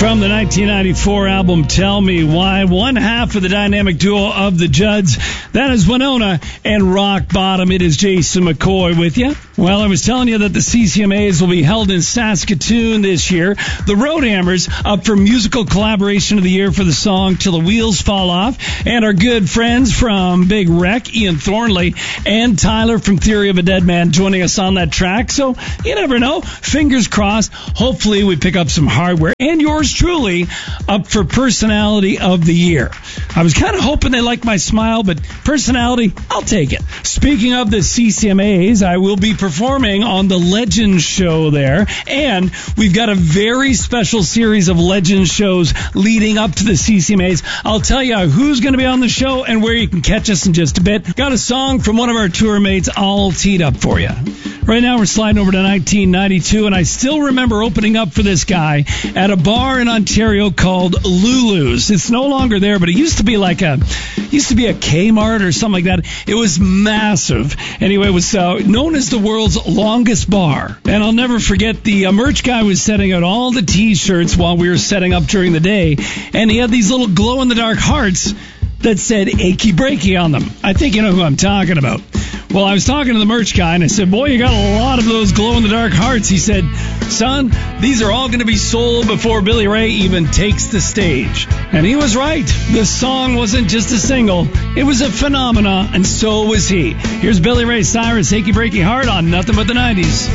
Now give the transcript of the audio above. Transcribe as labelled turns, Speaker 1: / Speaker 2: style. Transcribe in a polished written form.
Speaker 1: From the 1994 album Tell Me Why, one half of the dynamic duo of the Judds. That is Winona and Rock Bottom. It is Jason McCoy with you. Well, I was telling you that the CCMAs will be held in Saskatoon this year. The Roadhammers up for Musical Collaboration of the Year for the song Till the Wheels Fall Off. And our good friends from Big Wreck, Ian Thornley and Tyler from Theory of a Dead Man joining us on that track. So you never know. Fingers crossed. Hopefully we pick up some hardware. And yours truly up for Personality of the Year. I was kind of hoping they liked my smile, but personality, I'll take it. Speaking of the CCMAs, I will be performing on the Legends show there, and we've got a very special series of Legends shows leading up to the CCMAs. I'll tell you who's going to be on the show and where you can catch us in just a bit. Got a song from one of our tour mates all teed up for you. Right now we're sliding over to 1992, and I still remember opening up for this guy at a bar in Ontario called Lulu's. It's no longer there, but it used to be a Kmart or something like that. It was massive. Anyway, it was known as the world's longest bar. And I'll never forget the merch guy was setting out all the T-shirts while we were setting up during the day, and he had these little glow-in-the-dark hearts that said Achy Breaky on them. I think you know who I'm talking about. Well, I was talking to the merch guy, and I said, boy, you got a lot of those glow-in-the-dark hearts. He said, son, these are all going to be sold before Billy Ray even takes the stage. And he was right. The song wasn't just a single. It was a phenomenon, and so was he. Here's Billy Ray Cyrus, Achy Breaky Heart on Nothing But the 90s.